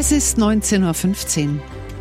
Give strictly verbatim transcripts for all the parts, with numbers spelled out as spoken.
Es ist neunzehn Uhr fünfzehn.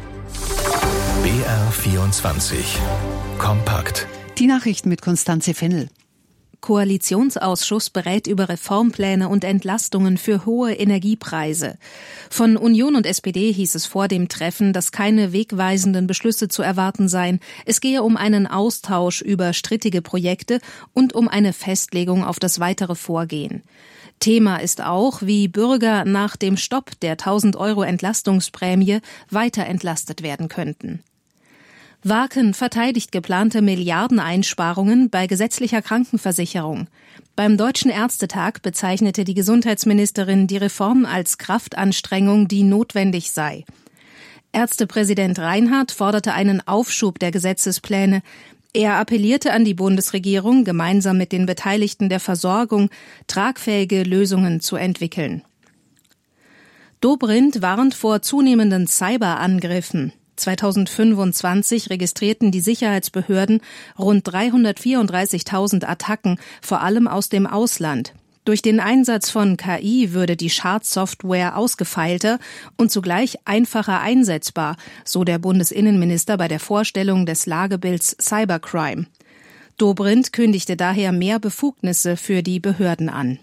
B R vierundzwanzig. Kompakt. Die Nachrichten mit Konstanze Fennel. Koalitionsausschuss berät über Reformpläne und Entlastungen für hohe Energiepreise. Von Union und S P D hieß es vor dem Treffen, dass keine wegweisenden Beschlüsse zu erwarten seien. Es gehe um einen Austausch über strittige Projekte und um eine Festlegung auf das weitere Vorgehen. Thema ist auch, wie Bürger nach dem Stopp der tausend Euro Entlastungsprämie weiter entlastet werden könnten. Waken verteidigt geplante Milliardeneinsparungen bei gesetzlicher Krankenversicherung. Beim Deutschen Ärztetag bezeichnete die Gesundheitsministerin die Reform als Kraftanstrengung, die notwendig sei. Ärztepräsident Reinhardt forderte einen Aufschub der Gesetzespläne. Er appellierte an die Bundesregierung, gemeinsam mit den Beteiligten der Versorgung tragfähige Lösungen zu entwickeln. Dobrindt warnt vor zunehmenden Cyberangriffen. zweitausendfünfundzwanzig registrierten die Sicherheitsbehörden rund dreihundertvierunddreißigtausend Attacken, vor allem aus dem Ausland. Durch den Einsatz von K I würde die Schadsoftware ausgefeilter und zugleich einfacher einsetzbar, so der Bundesinnenminister bei der Vorstellung des Lagebilds Cybercrime. Dobrindt kündigte daher mehr Befugnisse für die Behörden an.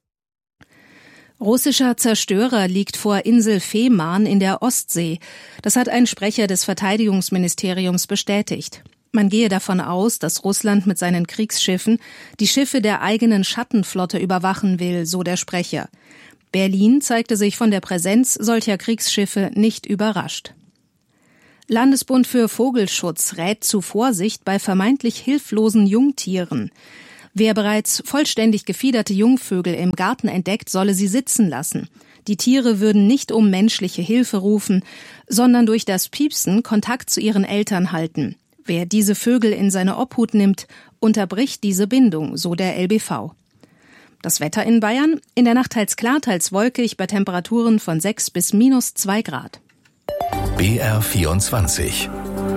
Russischer Zerstörer liegt vor Insel Fehmarn in der Ostsee. Das hat ein Sprecher des Verteidigungsministeriums bestätigt. Man gehe davon aus, dass Russland mit seinen Kriegsschiffen die Schiffe der eigenen Schattenflotte überwachen will, so der Sprecher. Berlin zeigte sich von der Präsenz solcher Kriegsschiffe nicht überrascht. Landesbund für Vogelschutz rät zu Vorsicht bei vermeintlich hilflosen Jungtieren. Wer bereits vollständig gefiederte Jungvögel im Garten entdeckt, solle sie sitzen lassen. Die Tiere würden nicht um menschliche Hilfe rufen, sondern durch das Piepsen Kontakt zu ihren Eltern halten. Wer diese Vögel in seine Obhut nimmt, unterbricht diese Bindung, so der L B V. Das Wetter in Bayern? In der Nacht teils klar, teils wolkig, bei Temperaturen von sechs bis minus zwei Grad. B R vierundzwanzig.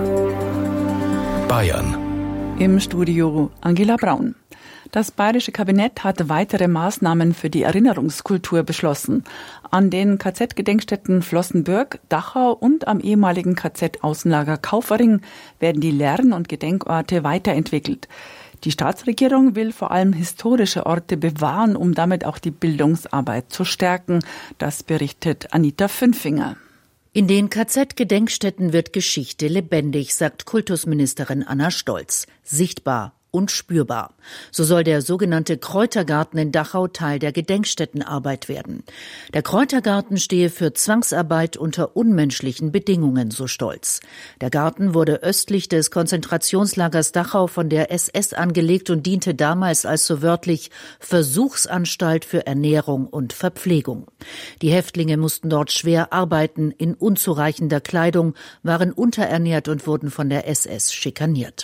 Bayern. Im Studio Angela Braun. Das bayerische Kabinett hat weitere Maßnahmen für die Erinnerungskultur beschlossen. An den K Z-Gedenkstätten Flossenbürg, Dachau und am ehemaligen K Z-Außenlager Kaufering werden die Lern- und Gedenkorte weiterentwickelt. Die Staatsregierung will vor allem historische Orte bewahren, um damit auch die Bildungsarbeit zu stärken. Das berichtet Anita Fünfinger. In den K Z-Gedenkstätten wird Geschichte lebendig, sagt Kultusministerin Anna Stolz. Sichtbar und spürbar. So soll der sogenannte Kräutergarten in Dachau Teil der Gedenkstättenarbeit werden. Der Kräutergarten stehe für Zwangsarbeit unter unmenschlichen Bedingungen, so Stolz. Der Garten wurde östlich des Konzentrationslagers Dachau von der S S angelegt und diente damals als so wörtlich Versuchsanstalt für Ernährung und Verpflegung. Die Häftlinge mussten dort schwer arbeiten, in unzureichender Kleidung, waren unterernährt und wurden von der S S schikaniert.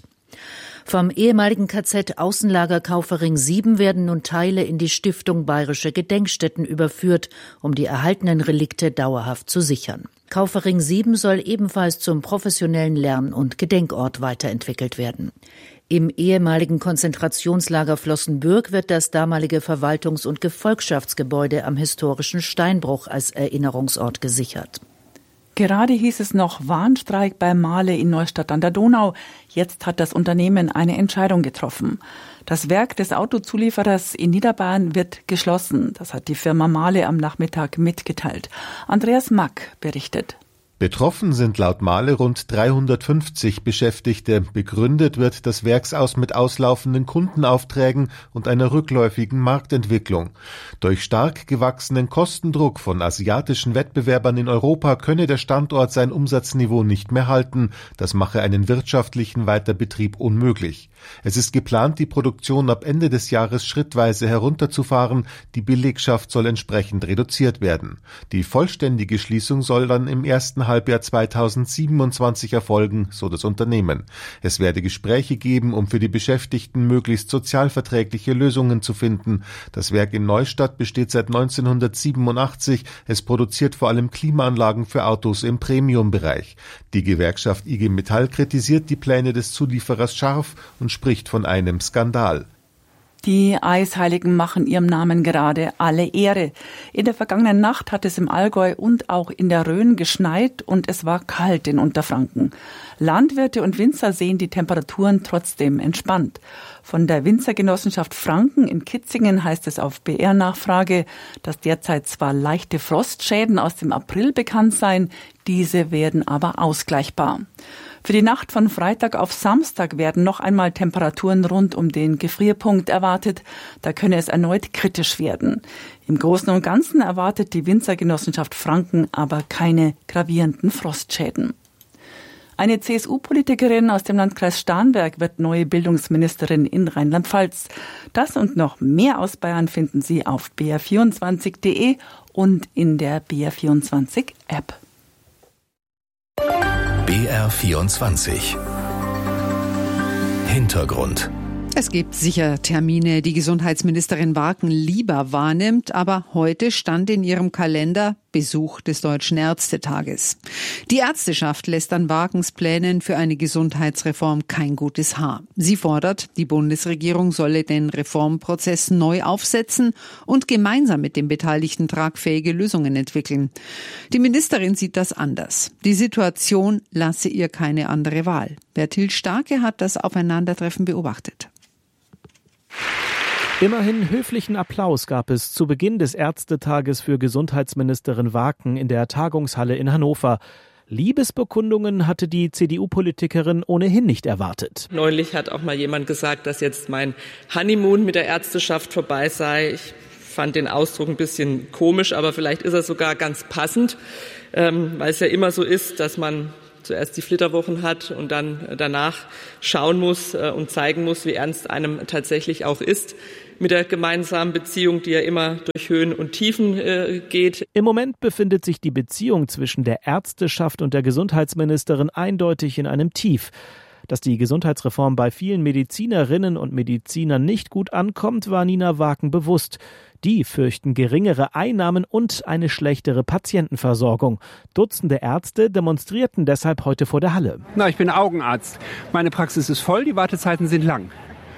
Vom ehemaligen K Z-Außenlager Kaufering sieben werden nun Teile in die Stiftung Bayerische Gedenkstätten überführt, um die erhaltenen Relikte dauerhaft zu sichern. Kaufering sieben soll ebenfalls zum professionellen Lern- und Gedenkort weiterentwickelt werden. Im ehemaligen Konzentrationslager Flossenbürg wird das damalige Verwaltungs- und Gefolgschaftsgebäude am historischen Steinbruch als Erinnerungsort gesichert. Gerade hieß es noch Warnstreik bei Mahle in Neustadt an der Donau. Jetzt hat das Unternehmen eine Entscheidung getroffen. Das Werk des Autozulieferers in Niederbayern wird geschlossen. Das hat die Firma Mahle am Nachmittag mitgeteilt. Andreas Mack berichtet. Betroffen sind laut Mahle rund dreihundertfünfzig Beschäftigte. Begründet wird das Werksaus mit auslaufenden Kundenaufträgen und einer rückläufigen Marktentwicklung. Durch stark gewachsenen Kostendruck von asiatischen Wettbewerbern in Europa könne der Standort sein Umsatzniveau nicht mehr halten. Das mache einen wirtschaftlichen Weiterbetrieb unmöglich. Es ist geplant, die Produktion ab Ende des Jahres schrittweise herunterzufahren. Die Belegschaft soll entsprechend reduziert werden. Die vollständige Schließung soll dann im ersten Halbjahr zweitausendsiebenundzwanzig erfolgen, so das Unternehmen. Es werde Gespräche geben, um für die Beschäftigten möglichst sozialverträgliche Lösungen zu finden. Das Werk in Neustadt besteht seit neunzehnhundertsiebenundachtzig. Es produziert vor allem Klimaanlagen für Autos im Premium-Bereich. Die Gewerkschaft I G Metall kritisiert die Pläne des Zulieferers scharf und spricht von einem Skandal. Die Eisheiligen machen ihrem Namen gerade alle Ehre. In der vergangenen Nacht hat es im Allgäu und auch in der Rhön geschneit und es war kalt in Unterfranken. Landwirte und Winzer sehen die Temperaturen trotzdem entspannt. Von der Winzergenossenschaft Franken in Kitzingen heißt es auf B R-Nachfrage, dass derzeit zwar leichte Frostschäden aus dem April bekannt seien, diese werden aber ausgleichbar. Für die Nacht von Freitag auf Samstag werden noch einmal Temperaturen rund um den Gefrierpunkt erwartet. Da könne es erneut kritisch werden. Im Großen und Ganzen erwartet die Winzergenossenschaft Franken aber keine gravierenden Frostschäden. Eine C S U-Politikerin aus dem Landkreis Starnberg wird neue Bildungsministerin in Rheinland-Pfalz. Das und noch mehr aus Bayern finden Sie auf b r vierundzwanzig punkt d e und in der B R vierundzwanzig App. B R vierundzwanzig. Hintergrund. Es gibt sicher Termine, die Gesundheitsministerin Waken lieber wahrnimmt, aber heute stand in ihrem Kalender Besuch des Deutschen Ärztetages. Die Ärzteschaft lässt an Wakens Plänen für eine Gesundheitsreform kein gutes Haar. Sie fordert, die Bundesregierung solle den Reformprozess neu aufsetzen und gemeinsam mit den Beteiligten tragfähige Lösungen entwickeln. Die Ministerin sieht das anders. Die Situation lasse ihr keine andere Wahl. Bertil Starke hat das Aufeinandertreffen beobachtet. Immerhin höflichen Applaus gab es zu Beginn des Ärztetages für Gesundheitsministerin Waken in der Tagungshalle in Hannover. Liebesbekundungen hatte die C D U-Politikerin ohnehin nicht erwartet. Neulich hat auch mal jemand gesagt, dass jetzt mein Honeymoon mit der Ärzteschaft vorbei sei. Ich fand den Ausdruck ein bisschen komisch, aber vielleicht ist er sogar ganz passend, ähm, weil es ja immer so ist, dass man zuerst die Flitterwochen hat und dann danach schauen muss äh, und zeigen muss, wie ernst einem tatsächlich auch ist mit der gemeinsamen Beziehung, die ja immer durch Höhen und Tiefen äh, geht. Im Moment befindet sich die Beziehung zwischen der Ärzteschaft und der Gesundheitsministerin eindeutig in einem Tief. Dass die Gesundheitsreform bei vielen Medizinerinnen und Medizinern nicht gut ankommt, war Nina Waken bewusst. Die fürchten geringere Einnahmen und eine schlechtere Patientenversorgung. Dutzende Ärzte demonstrierten deshalb heute vor der Halle. Na, ich bin Augenarzt. Meine Praxis ist voll, die Wartezeiten sind lang.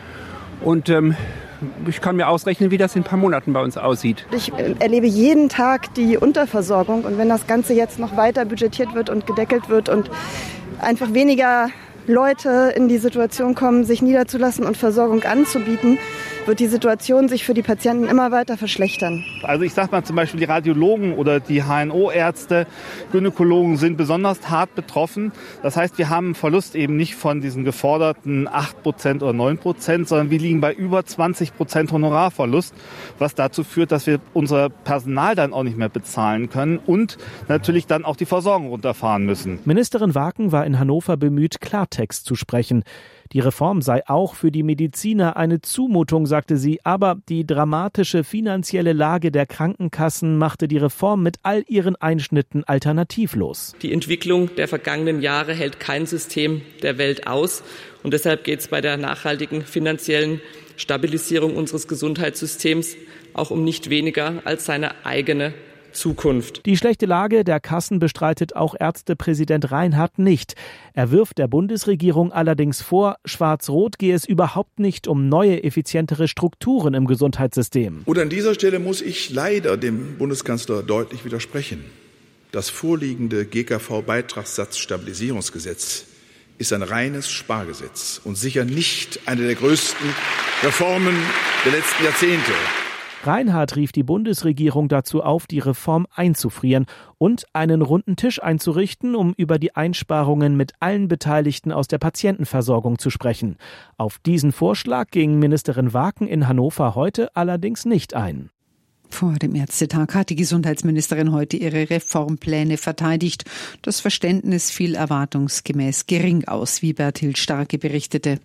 Und ähm, ich kann mir ausrechnen, wie das in ein paar Monaten bei uns aussieht. Ich erlebe jeden Tag die Unterversorgung. Und wenn das Ganze jetzt noch weiter budgetiert wird und gedeckelt wird und einfach weniger Leute in die Situation kommen, sich niederzulassen und Versorgung anzubieten, wird die Situation sich für die Patienten immer weiter verschlechtern. Also ich sage mal zum Beispiel, die Radiologen oder die H N O-Ärzte, Gynäkologen sind besonders hart betroffen. Das heißt, wir haben einen Verlust eben nicht von diesen geforderten acht Prozent oder neun Prozent, sondern wir liegen bei über zwanzig Prozent Honorarverlust, was dazu führt, dass wir unser Personal dann auch nicht mehr bezahlen können und natürlich dann auch die Versorgung runterfahren müssen. Ministerin Waken war in Hannover bemüht, Klartext zu sprechen. Die Reform sei auch für die Mediziner eine Zumutung, sagte sie, aber die dramatische finanzielle Lage der Krankenkassen machte die Reform mit all ihren Einschnitten alternativlos. Die Entwicklung der vergangenen Jahre hält kein System der Welt aus und deshalb geht es bei der nachhaltigen finanziellen Stabilisierung unseres Gesundheitssystems auch um nicht weniger als seine eigene Zukunft. Die schlechte Lage der Kassen bestreitet auch Ärztepräsident Reinhardt nicht. Er wirft der Bundesregierung allerdings vor, Schwarz-Rot gehe es überhaupt nicht um neue, effizientere Strukturen im Gesundheitssystem. Und an dieser Stelle muss ich leider dem Bundeskanzler deutlich widersprechen. Das vorliegende G K V-Beitragssatzstabilisierungsgesetz ist ein reines Spargesetz und sicher nicht eine der größten Reformen der letzten Jahrzehnte. Reinhardt rief die Bundesregierung dazu auf, die Reform einzufrieren und einen runden Tisch einzurichten, um über die Einsparungen mit allen Beteiligten aus der Patientenversorgung zu sprechen. Auf diesen Vorschlag ging Ministerin Waken in Hannover heute allerdings nicht ein. Vor dem Ärztetag hat die Gesundheitsministerin heute ihre Reformpläne verteidigt. Das Verständnis fiel erwartungsgemäß gering aus, wie Bertil Starke berichtete.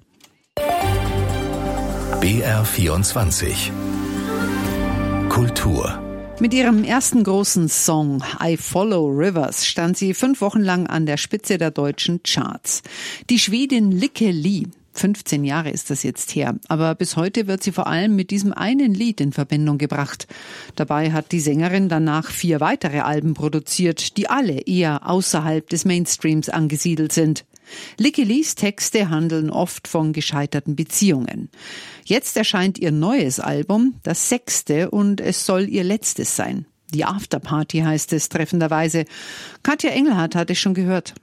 B R vierundzwanzig. Kultur. Mit ihrem ersten großen Song I Follow Rivers stand sie fünf Wochen lang an der Spitze der deutschen Charts. Die Schwedin Lykke Li, fünfzehn Jahre ist das jetzt her, aber bis heute wird sie vor allem mit diesem einen Lied in Verbindung gebracht. Dabei hat die Sängerin danach vier weitere Alben produziert, die alle eher außerhalb des Mainstreams angesiedelt sind. Lykke Lis Texte handeln oft von gescheiterten Beziehungen. Jetzt erscheint ihr neues Album, das sechste, und es soll ihr letztes sein. Die Afterparty heißt es treffenderweise. Katja Engelhardt hat es schon gehört.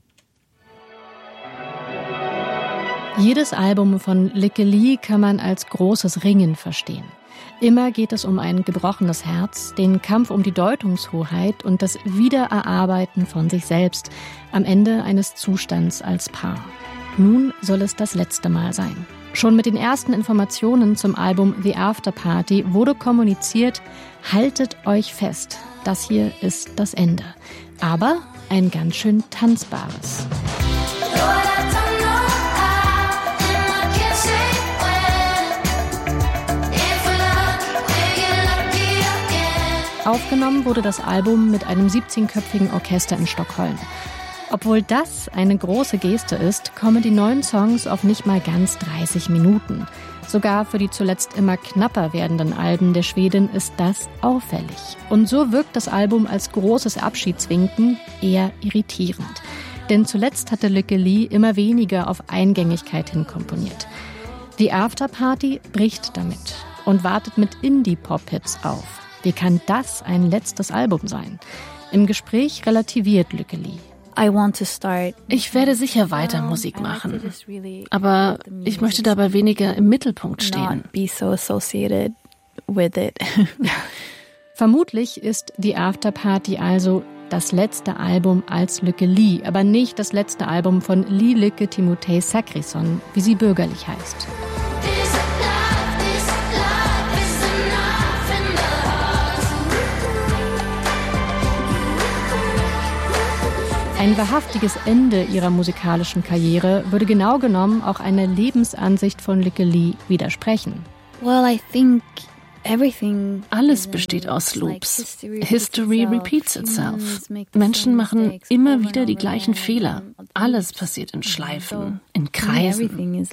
Jedes Album von Lykke Li kann man als großes Ringen verstehen. Immer geht es um ein gebrochenes Herz, den Kampf um die Deutungshoheit und das Wiedererarbeiten von sich selbst am Ende eines Zustands als Paar. Nun soll es das letzte Mal sein. Schon mit den ersten Informationen zum Album The Afterparty wurde kommuniziert: Haltet euch fest, das hier ist das Ende. Aber ein ganz schön tanzbares. Aufgenommen wurde das Album mit einem siebzehnköpfigen Orchester in Stockholm. Obwohl das eine große Geste ist, kommen die neuen Songs auf nicht mal ganz dreißig Minuten. Sogar für die zuletzt immer knapper werdenden Alben der Schwedin ist das auffällig. Und so wirkt das Album als großes Abschiedswinken eher irritierend. Denn zuletzt hatte Lykke Li immer weniger auf Eingängigkeit hin komponiert. Die Afterparty bricht damit und wartet mit Indie-Pop-Hits auf. Wie kann das ein letztes Album sein? Im Gespräch relativiert Lykke Li. Ich werde sicher weiter Musik machen, aber ich möchte dabei weniger im Mittelpunkt stehen. Vermutlich ist die Afterparty also das letzte Album als Lykke Li, aber nicht das letzte Album von Li Lykke Timotei Sakrisson, wie sie bürgerlich heißt. Ein wahrhaftiges Ende ihrer musikalischen Karriere würde genau genommen auch einer Lebensansicht von Lykke Li widersprechen. Alles besteht aus Loops. History repeats itself. Menschen machen immer wieder die gleichen Fehler. Alles passiert in Schleifen, in Kreisen.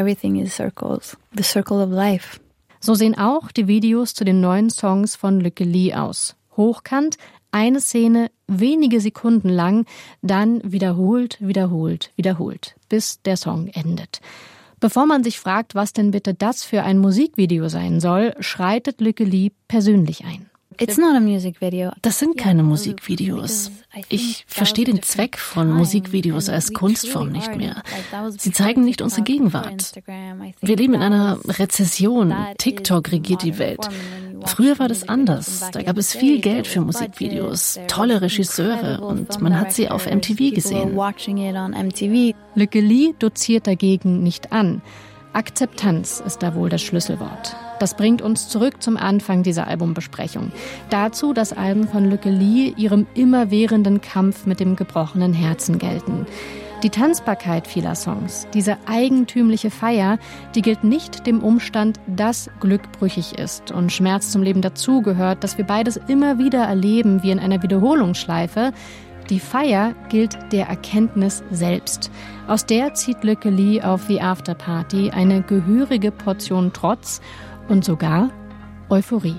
So sehen auch die Videos zu den neuen Songs von Lykke Li aus. Hochkant, eine Szene, wenige Sekunden lang, dann wiederholt, wiederholt, wiederholt, bis der Song endet. Bevor man sich fragt, was denn bitte das für ein Musikvideo sein soll, schreitet Lykke Li persönlich ein. Das sind keine Musikvideos. Ich verstehe den Zweck von Musikvideos als Kunstform nicht mehr. Sie zeigen nicht unsere Gegenwart. Wir leben in einer Rezession. TikTok regiert die Welt. Früher war das anders. Da gab es viel Geld für Musikvideos, tolle Regisseure und man hat sie auf M T V gesehen. Lykke Li doziert dagegen nicht an. Akzeptanz ist da wohl das Schlüsselwort. Das bringt uns zurück zum Anfang dieser Albumbesprechung. Dazu, dass Alben von Lykke Li ihrem immerwährenden Kampf mit dem gebrochenen Herzen gelten. Die Tanzbarkeit vieler Songs, diese eigentümliche Feier, die gilt nicht dem Umstand, dass Glück brüchig ist und Schmerz zum Leben dazugehört, dass wir beides immer wieder erleben wie in einer Wiederholungsschleife. Die Feier gilt der Erkenntnis selbst. Aus der zieht Lykke Li auf The Afterparty eine gehörige Portion Trotz und sogar Euphorie.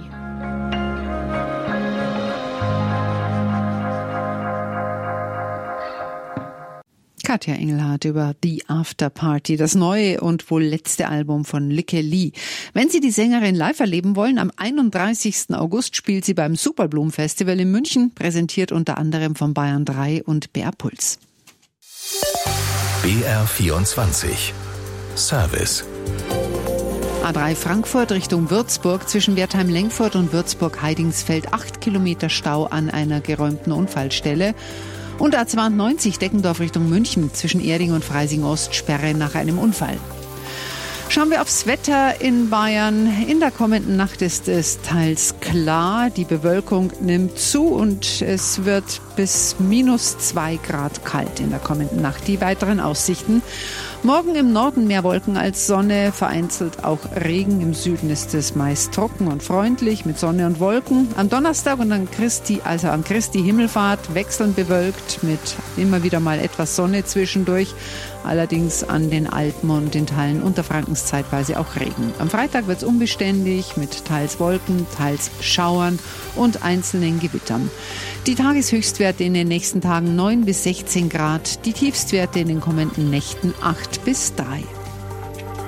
Katja Engelhardt über The Afterparty, das neue und wohl letzte Album von Lykke Li. Wenn Sie die Sängerin live erleben wollen, am einunddreißigsten August spielt sie beim Superblumen Festival in München, präsentiert unter anderem von Bayern drei und B R Puls. B R vierundzwanzig Service. A drei Frankfurt Richtung Würzburg, zwischen Wertheim-Lengfurt und Würzburg-Heidingsfeld, acht Kilometer Stau an einer geräumten Unfallstelle. Und A zweiundneunzig Deckendorf Richtung München, zwischen Erding und Freising-Ost, Sperre nach einem Unfall. Schauen wir aufs Wetter in Bayern. In der kommenden Nacht ist es teils klar. Die Bewölkung nimmt zu und es wird bis minus zwei Grad kalt in der kommenden Nacht. Die weiteren Aussichten. Morgen im Norden mehr Wolken als Sonne, vereinzelt auch Regen. Im Süden ist es meist trocken und freundlich mit Sonne und Wolken. Am Donnerstag und an Christi, also an Christi Himmelfahrt, wechselnd bewölkt mit immer wieder mal etwas Sonne zwischendurch. Allerdings an den Alpen und in Teilen Unterfrankens zeitweise auch Regen. Am Freitag wird es unbeständig mit teils Wolken, teils Schauern und einzelnen Gewittern. Die Tageshöchstwerte Höchstwerte in den nächsten Tagen neun bis sechzehn Grad, die Tiefstwerte in den kommenden Nächten acht bis drei.